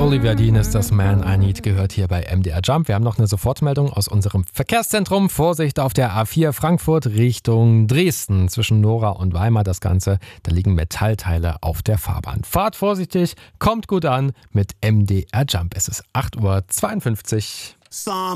Olivia Dean ist das Man I Need, gehört hier bei MDR Jump. Wir haben noch eine Sofortmeldung aus unserem Verkehrszentrum. Vorsicht auf der A4 Frankfurt Richtung Dresden. Zwischen Nora und Weimar das Ganze. Da liegen Metallteile auf der Fahrbahn. Fahrt vorsichtig, kommt gut an mit MDR Jump. Es ist 8:52 Uhr.